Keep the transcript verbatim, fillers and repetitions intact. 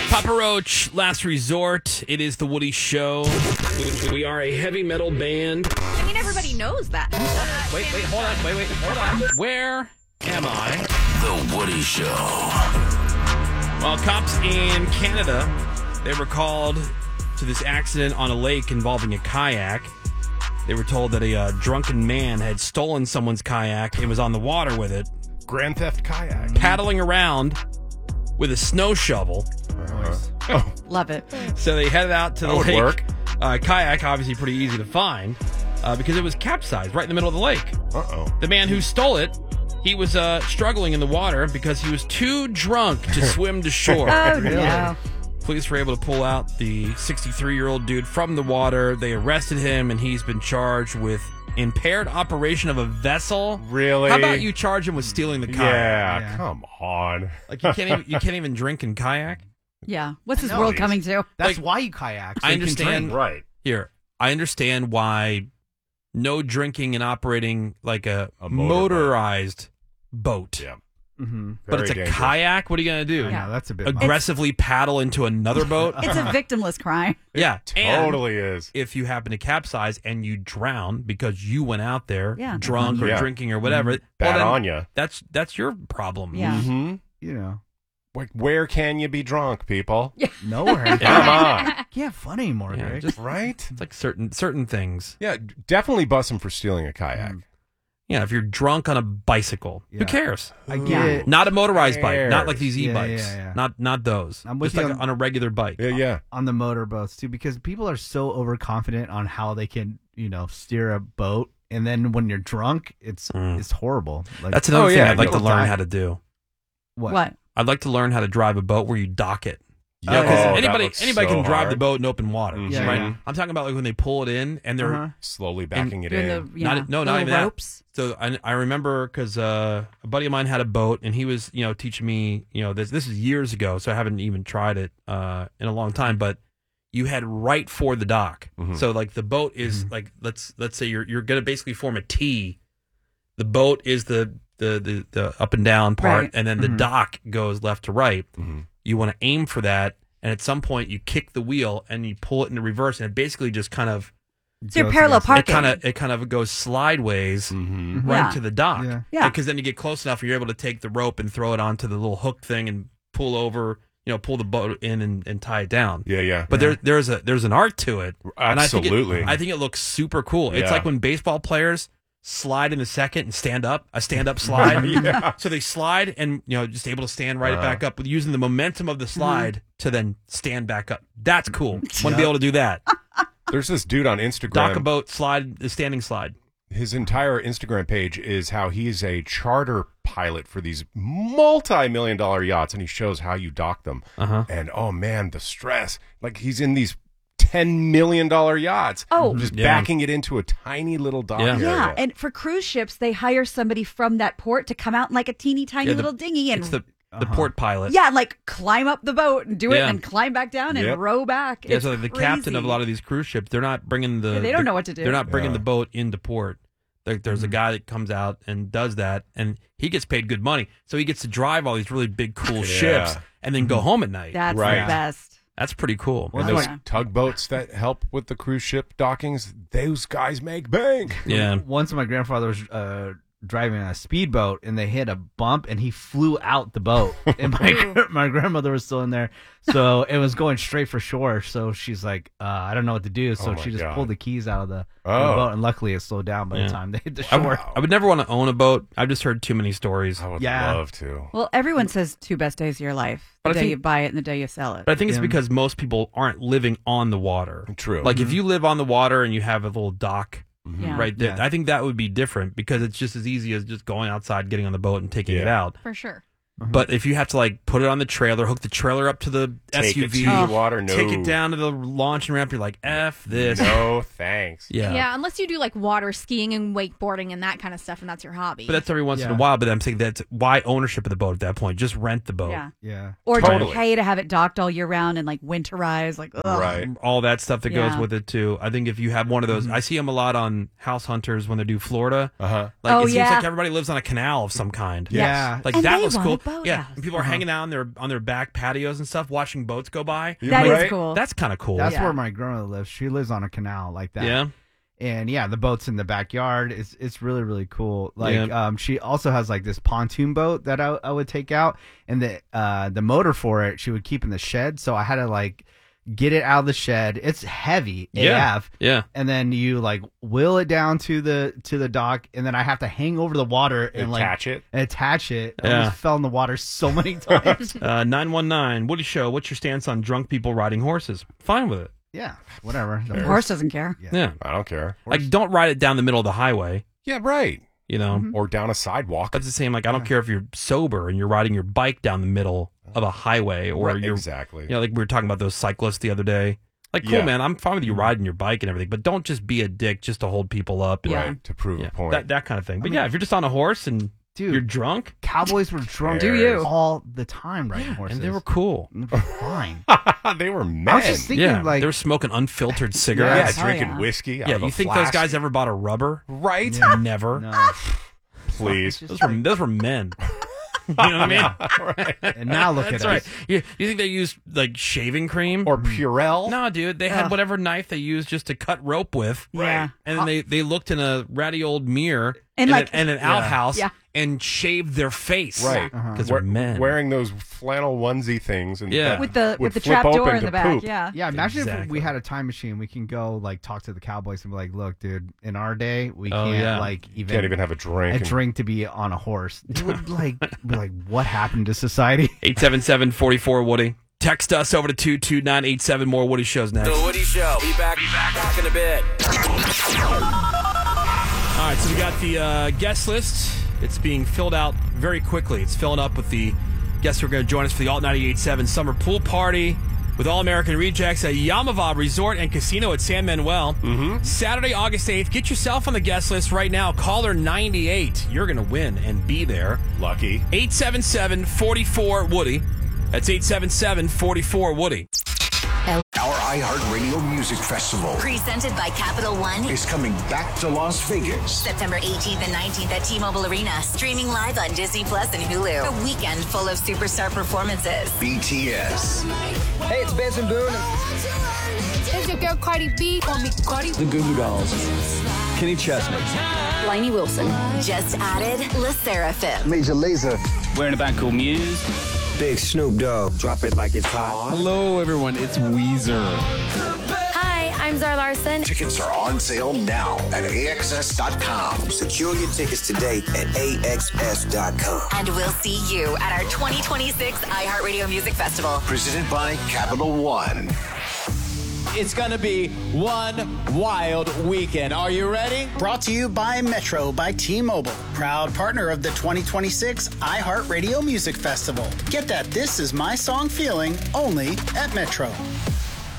Papa Roach, Last Resort. It is the Woody Show. We are a heavy metal band. I mean, everybody knows that. Wait, wait, hold on. Wait, wait, hold on. Where am I? The Woody Show. Well, cops in Canada, they were called to this accident on a lake involving a kayak. They were told that a uh, drunken man had stolen someone's kayak and was on the water with it. Grand Theft Kayak. Paddling around with a snow shovel. Uh-huh. Oh. Love it. So they headed out to That the would lake. work. Uh, kayak, obviously pretty easy to find uh, because it was capsized right in the middle of the lake. Uh-oh. The man who stole it, he was uh, struggling in the water because he was too drunk to swim to shore. Oh, no. Police were able to pull out the sixty-three-year-old dude from the water. They arrested him, and he's been charged with impaired operation of a vessel. Really? How about you charge him with stealing the kayak? Yeah, Yeah. come on. Like you can't even you can't even drink in kayak. Yeah. What's this No, world it is. coming to? That's Like, why you kayak. So I you can understand- drink. Right. Here, I understand why no drinking and operating like a, A motorboat. motorized boat. Yeah. Mm-hmm. But it's a Very dangerous. kayak. What are you gonna do? Yeah, that's a bit. much. Aggressively paddle into another boat? It's a victimless crime. Yeah, and Totally is. if you happen to capsize and you drown because you went out there Yeah, that's drunk on or you. Yeah. drinking or whatever, well, Bad then on you. That's that's your problem. Yeah. Mm-hmm. You know, Like, where can you be drunk, people? nowhere. Come on. Can't fun anymore, Yeah, Greg. just Right? it's like certain certain things. Yeah, definitely bust him for stealing a kayak. Mm. Yeah, if you're drunk on a bicycle, Yeah. who cares? I get Yeah. it. Not a motorized bike, cares? not like these Yeah, e-bikes, yeah, yeah. not not those. I'm with Just you like on- on a regular bike. Yeah, yeah. on the motorboats too, because people are so overconfident on how they can, you know, steer a boat, and then when you're drunk, it's Mm. it's horrible. Like, That's another Oh, thing yeah, I'd like to people learn die. how to do. what? What? I'd like to learn how to drive a boat where you dock it. Oh, Yeah, because that anybody looks anybody so can drive hard. the boat in open water, Mhm. Yeah, right? yeah. I'm talking about like when they pull it in and they're Uh-huh. Slowly backing it Doing in. the, yeah, Not- no, not little even that. ropes. So I, I remember because uh, a buddy of mine had a boat, and he was, you know, teaching me, you know, this this is years ago, so I haven't even tried it uh, in a long time. But you head right for the dock, Mhm. so like the boat is like let's let's say you're you're gonna basically form a T. The boat is the the the, the up and down part, Right. and then the Mhm. dock goes left to right. Mhm. You want to aim for that, and at some point you kick the wheel and you pull it into reverse, and it basically just kind of So you're Goes parallel against it. it parking. kind of it kind of goes sideways Mhm. right Yeah. to the dock. Yeah. Yeah. Because then you get close enough and you're able to take the rope and throw it onto the little hook thing and pull over, you know, pull the boat in and, and tie it down. Yeah, yeah. But there there's a there's an art to it. And I think it- Absolutely. I think it looks super cool. It's Yeah. like when baseball players slide in the second and stand up, a stand up slide. Yeah. So they slide and, you know, just able to stand right Uh-huh. back up with using the momentum of the slide to then stand back up. That's cool. Want to be able to do that. There's this dude on Instagram. Dock a boat, slide, the standing slide. His entire Instagram page is how he's a charter pilot for these multi-million dollar yachts, and he shows how you dock them. Uh-huh. And oh man, the stress! Like he's in these ten million dollar yachts. Oh. just Yeah. backing it into a tiny little dock Yeah. area. Yeah, and for cruise ships, they hire somebody from that port to come out in like a teeny tiny Yeah, the- little dinghy and It's the, the Uh-huh. port pilot. yeah, and like climb up the boat and do it, Yeah. and then climb back down and Yep. row back. Yeah, It's so like the captain of a crazy. lot of these cruise ships, they're not bringing the. Yeah, they don't the- know what to do. They're not bringing Yeah. the boat into port. Like, there's a guy that comes out and does that, and he gets paid good money, so he gets to drive all these really big, cool Yeah. ships, and then go home at night. That's Right. the best. That's pretty cool. Well, And Oh, those yeah. tugboats that help with the cruise ship dockings, those guys make bank. Yeah. Once my grandfather was uh, driving a speedboat, and they hit a bump, and he flew out the boat, and my my grandmother was still in there, so it was going straight for shore. So she's like, uh, I don't know what to do. So Oh my she just God. pulled the keys out of the, Oh. the boat, and luckily it slowed down by Yeah. the time they hit the I, shore. I would never want to own a boat. I've just heard too many stories. I would Yeah. love to. Well, everyone says two best days of your life: the But I day think- you buy it and the day you sell it. But I think it's Yeah. because most people aren't living on the water. True. Like, if you live on the water and you have a little dock Yeah. right there, Yeah. I think that would be different because it's just as easy as just going outside, getting on the boat, and taking it Yeah. out. For sure. But if you have to like put it on the trailer, hook the trailer up to the Take it S U V, to the water. No. take it down to the launching ramp, you're like, F this. No, thanks. Yeah. Yeah, unless you do like water skiing and wakeboarding and that kind of stuff, and that's your hobby. But that's every once in a Yeah. while. But I'm saying that's why ownership of the boat at that point. Just rent the boat. Yeah. Yeah. Or Totally. to pay to have it docked all year round and like winterize, like ugh. Right. All that stuff that goes Yeah. with it too. I think if you have one of those, I see them a lot on House Hunters when they do Florida. Uh huh. Like Oh, it seems yeah. like everybody lives on a canal of some kind. Yeah. Like And that they looks wanna cool. boathouse. Yeah, and people are Uh-huh. hanging out on their on their back patios and stuff, watching boats go by. That is Right? cool. That's kind of cool. That's Yeah. where my grandmother lives. She lives on a canal like that. yeah. And yeah, the boat's in the backyard. It's it's really really cool. Like Yeah. um, she also has like this pontoon boat that I, I would take out, and the uh the motor for it she would keep in the shed. So I had to like get it out of the shed. It's heavy Yeah. A F. Yeah. And then you like wheel it down to the to the dock, and then I have to hang over the water and like Attach it. attach it. I Yeah. almost fell in the water so many times. Uh, nine one nine, Woody Show, what's your stance on drunk people riding horses? Fine with it. Yeah, whatever. The The horse- horse doesn't care. Yeah. Yeah. I don't care. Like, don't ride it down the middle of the highway, Yeah, right. you know? Or down a sidewalk. That's the same. Like, I don't care if you're sober and you're riding your bike down the middle of a highway or Right, you're, exactly. you know, like we were talking about those cyclists the other day. Like, cool, Yeah. man. I'm fine with you riding your bike and everything, but don't just be a dick just to hold people up. And, Yeah. Right, to prove yeah, a point. That, that kind of thing. But yeah, if you're just on a horse and Dude. you're drunk, Cowboys were drunk Do you? all the time riding horses. and they were cool. And they were fine. they were men. I was just thinking Yeah, like they were smoking unfiltered yeah, cigarettes. Oh, drinking yeah. whiskey. Out Yeah, of a you think flask. those guys ever bought a rubber? Right? Yeah. Never. no. Please. It's Those just were those were men. You know what I mean? And now look That's at right. us. You, you think they used like shaving cream Or Purell. No, dude. They had Ugh. whatever knife they used just to cut rope with. Yeah. And then they, they looked in a ratty old mirror And, in like- an, in an outhouse Yeah. and shaved their face. Right. Because Uh-huh. they're men. Wearing those flannel onesie things. And Yeah. that With the would with the flip trap door open in to the back. poop. Yeah. Yeah, imagine if Exactly. we had a time machine. We can go like talk to the Cowboys and be like, "Look, dude, in our day, we Oh, can't yeah. like even, Can't even have a drink. a and- drink to be on a horse." It would like be like, what happened to society? eight seven seven, four four, Woody. Text us over to two two nine eight seven. More Woody Shows next. The Woody Show. Be back, be back, back in a bit. All right, so we got the uh, guest list. It's being filled out very quickly. It's filling up with the guests who are going to join us for the Alt ninety-eight point seven Summer Pool Party with All American Rejects at Yamava Resort and Casino at San Manuel. Mm-hmm. Saturday, August eighth. Get yourself on the guest list right now. Caller ninety-eight. You're going to win and be there. Lucky. eight seven seven, four four, Woody. That's eight seven seven, four four, Woody. Our iHeartRadio Music Festival Presented by Capital One. is coming back to Las Vegas. September eighteenth and nineteenth at T-Mobile Arena. Streaming live on Disney Plus and Hulu. A weekend full of superstar performances. B T S, Hey, it's Benson Boone. It's your girl Cardi B. Call me Cardi. The Goo Goo Dolls. Kenny Chesney. Lainey Wilson. Just added Le Seraphim. Major Lazer. Wearing a band called Muse. Big Snoop Dogg. Drop it like it's hot. Hello, everyone. It's Weezer. Hi, I'm Zara Larson. Tickets are on sale now at A X S dot com. Secure your tickets today at A X S dot com. And we'll see you at our twenty twenty-six iHeartRadio Music Festival. Presented by Capital One. It's going to be one wild weekend. Are you ready? Brought to you by Metro by T-Mobile, proud partner of the twenty twenty-six iHeartRadio Music Festival. Get that This Is My Song feeling only at Metro.